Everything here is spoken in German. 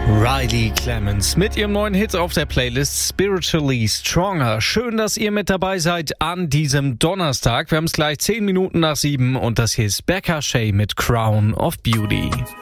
Riley Clemens mit ihrem neuen Hit auf der Playlist Spiritually Stronger. Schön, dass ihr mit dabei seid an diesem Donnerstag. Wir haben es gleich 10 Minuten nach 7 und das hier ist Becca Shea mit Crown of Beauty.